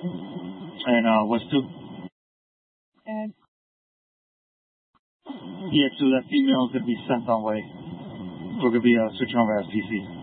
And what's two? And Yeah, two. That female is gonna be sent on way. We're gonna be switching over as PC.